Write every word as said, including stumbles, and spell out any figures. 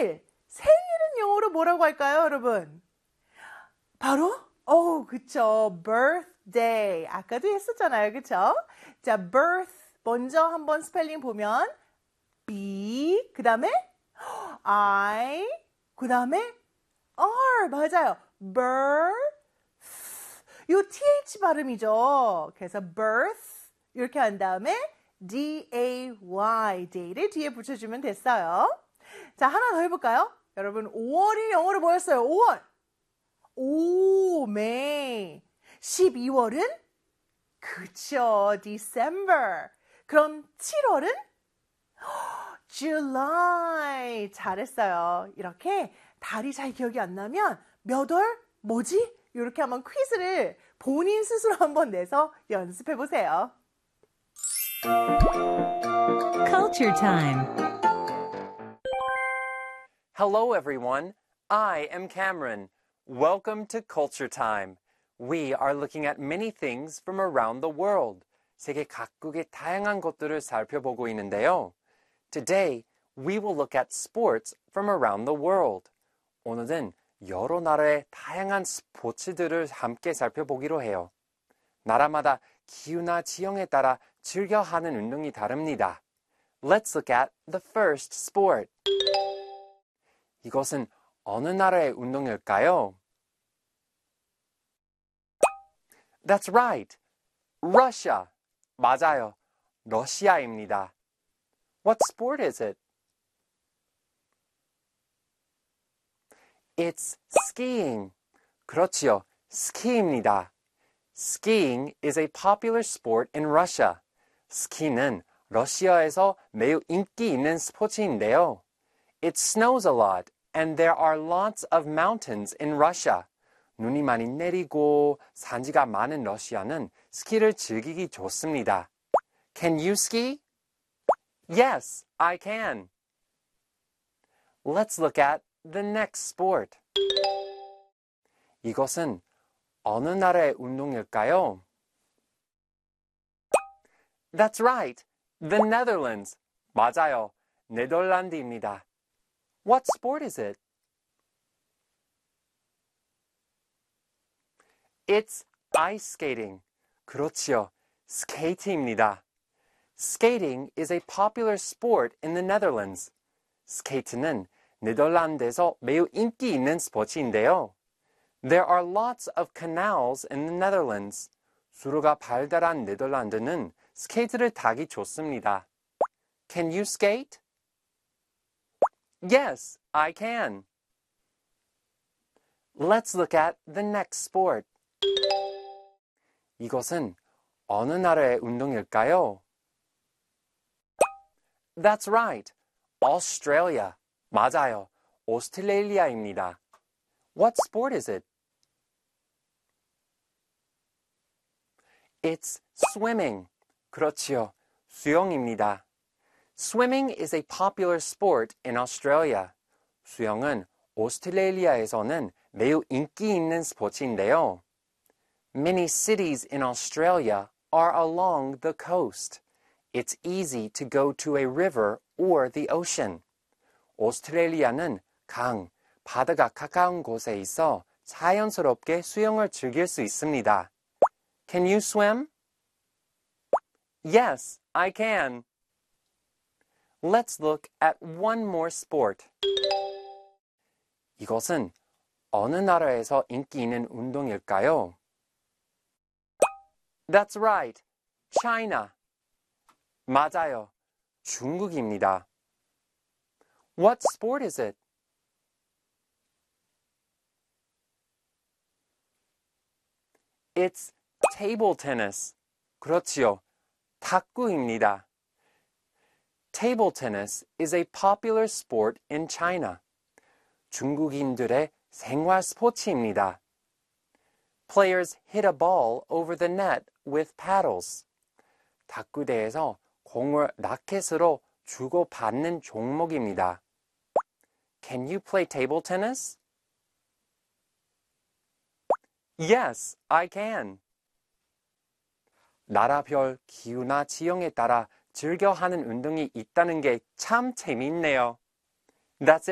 생일. 생일은 영어로 뭐라고 할까요, 여러분? 바로? 어, 그쵸. birthday. 아까도 했었잖아요, 그쵸? 자, birth. 먼저 한번 스펠링 보면 B, 그 다음에 I, 그 다음에 R. 맞아요. birth. 요 th 발음이죠. 그래서 birth 이렇게 한 다음에 D-A-Y, day를 뒤에 붙여주면 됐어요. 자, 하나 더 해볼까요? 여러분, 오월이 영어로 뭐였어요? 오월. 오, May. 십이월은? 그쵸, December. 그럼 칠월은? July. 잘했어요. 이렇게 달이 잘 기억이 안 나면 몇 월? 뭐지? 이렇게 한번 퀴즈를 본인 스스로 한번 내서 연습해 보세요. Culture time. Hello, everyone. I am Cameron. Welcome to Culture Time. We are looking at many things from around the world. 세계 각국의 다양한 것들을 살펴보고 있는데요. Today, we will look at sports from around the world. 오늘은 여러 나라의 다양한 스포츠들을 함께 살펴보기로 해요. 나라마다 기후나 지형에 따라 즐겨 하는 운동이 다릅니다. Let's look at the first sport. 이것은 어느 나라의 운동일까요? That's right. Russia. 맞아요. 러시아입니다. What sport is it? It's skiing. 그렇지요. 스키입니다. Skiing is a popular sport in Russia. 스키는 러시아에서 매우 인기 있는 스포츠인데요. It snows a lot and there are lots of mountains in Russia. 눈이 많이 내리고 산지가 많은 러시아는 스키를 즐기기 좋습니다. Can you ski? Yes, I can. Let's look at the next sport. 이것은 어느 나라의 운동일까요? That's right. The Netherlands. 맞아요. 네덜란드입니다. What sport is it? It's ice skating. 그렇지요. 스케이트입니다. Skating is a popular sport in the Netherlands. 스케이트는 네덜란드에서 매우 인기 있는 스포츠인데요. There are lots of canals in the Netherlands. 수로가 발달한 네덜란드는 스케이트를 타기 좋습니다. Can you skate? Yes, I can. Let's look at the next sport. 이것은 어느 나라의 운동일까요? That's right. Australia. 맞아요. 오스트레일리아입니다. What sport is it? It's swimming. 그렇지요. 수영입니다. Swimming is a popular sport in Australia. 수영은 오스트레일리아에서는 매우 인기 있는 스포츠인데요. Many cities in Australia are along the coast. It's easy to go to a river or the ocean. 오스트레일리아는 강, 바다가 가까운 곳에 있어 자연스럽게 수영을 즐길 수 있습니다. Can you swim? Yes, I can. Let's look at one more sport. 이것은 어느 나라에서 인기 있는 운동일까요? That's right. China. 맞아요. 중국입니다. What sport is it? It's table tennis. 그렇지요. 탁구입니다. Table tennis is a popular sport in China. 중국인들의 생활 스포츠입니다. Players hit a ball over the net with paddles. 탁구대에서 공을 라켓으로 주고받는 종목입니다. Can you play table tennis? Yes, I can. 나라별 기후나 지형에 따라 즐겨 하는 운동이 있다는 게 참 재미있네요. That's it.